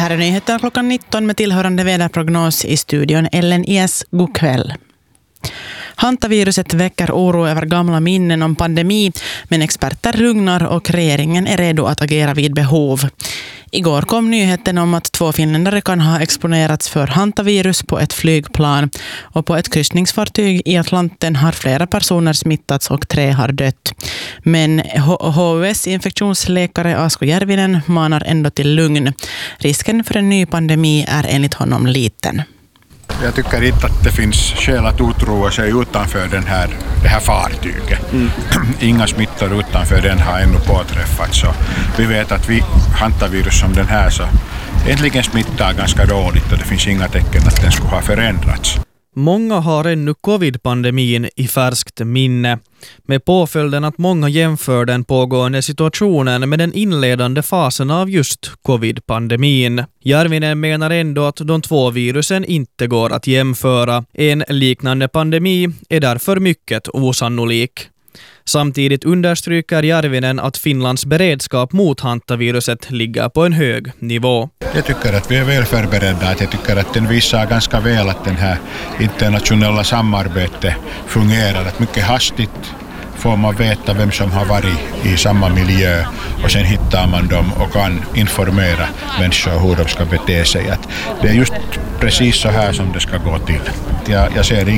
Det här är nyheter klockan 19 med tillhörande väderprognos i studion Ellen Ies. God kväll. Hantaviruset väcker oro över gamla minnen om pandemi, men experter lugnar och regeringen är redo att agera vid behov. Igår kom nyheten om att 2 finländare kan ha exponerats för hantavirus på ett flygplan, och på ett kryssningsfartyg i Atlanten har flera personer smittats och 3 har dött. Men HUS infektionsläkare Asko Järvinen manar ändå till lugn. Risken för en ny pandemi är enligt honom liten. Jag tycker inte att det finns skäl att otroa sig utanför det här fartyget. Inga smittor utanför den har ännu påträffats. Så vi vet att hantavirus som den här så äntligen smittar ganska dåligt, och det finns inga tecken att den skulle ha förändrats. Många har ännu covid-pandemin i färskt minne, med påföljden att många jämför den pågående situationen med den inledande fasen av just covid-pandemin. Järvinen menar ändå att de 2 virusen inte går att jämföra. En liknande pandemi är därför mycket osannolik. Samtidigt understryker Järvinen att Finlands beredskap mot hantaviruset ligger på en hög nivå. Jag tycker att vi är väl förberedda. Jag tycker att den visar ganska väl att den här internationella samarbetet fungerar. Att mycket hastigt får man veta vem som har varit i samma miljö, och sen hittar man dem och kan informera människor hur de ska bete sig. Att det är just precis så här som det ska gå till. Jag ser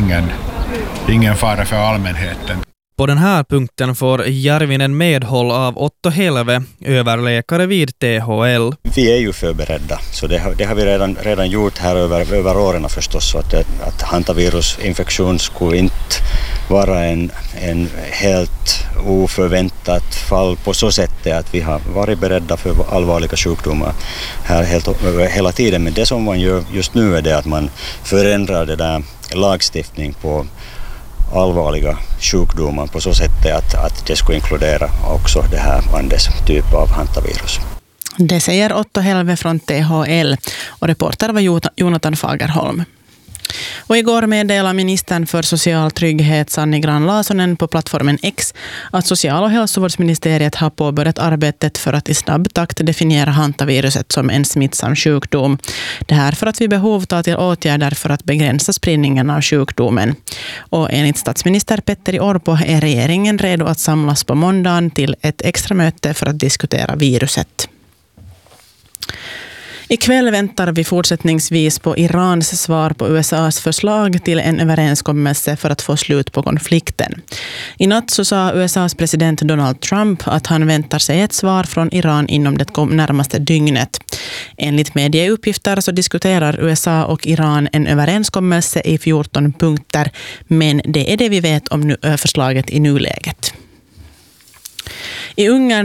ingen fara för allmänheten. På den här punkten får Järvinen medhåll av Otto Helve, överläkare vid THL. Vi är ju förberedda, så det har vi redan gjort här över åren förstås. Så att hantavirusinfektion skulle inte vara en helt oförväntat fall på så sätt att vi har varit beredda för allvarliga sjukdomar här hela tiden. Men det som man gör just nu är det att man förändrar det där lagstiftning på allvarliga sjukdomar på så sätt att det skulle inkludera också det här Andes typ av hantavirus. Det säger Otto Helve från THL, och reporter var Jonathan Fagerholm. Och igår meddelade ministern för social trygghet Sanni Grahn-Laasonen på plattformen X att social- och hälsovårdsministeriet har påbörjat arbetet för att i snabb takt definiera hantaviruset som en smittsam sjukdom. Det här för att vid behov ta till åtgärder för att begränsa spridningen av sjukdomen. Och enligt statsminister Petteri Orpo är regeringen redo att samlas på måndagen till ett extra möte för att diskutera viruset. Ikväll väntar vi fortsättningsvis på Irans svar på USAs förslag till en överenskommelse för att få slut på konflikten. I natt så sa USAs president Donald Trump att han väntar sig ett svar från Iran inom det närmaste dygnet. Enligt medieuppgifter så diskuterar USA och Iran en överenskommelse i 14 punkter, men det är det vi vet om förslaget i nuläget. I Ungern